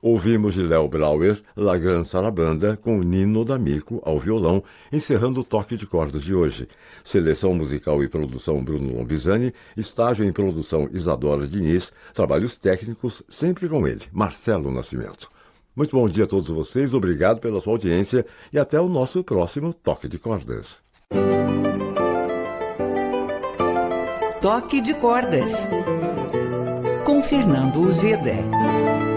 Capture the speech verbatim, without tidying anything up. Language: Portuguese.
Ouvimos de Léo Brauer, La Gran Sarabanda, com Nino D'Amico ao violão, encerrando o toque de cordas de hoje. Seleção musical e produção Bruno Lombizani, estágio em produção Isadora Diniz, trabalhos técnicos sempre com ele, Marcelo Nascimento. Muito bom dia a todos vocês, obrigado pela sua audiência e até o nosso próximo Toque de Cordas. Toque de Cordas, com Fernando Uzeda.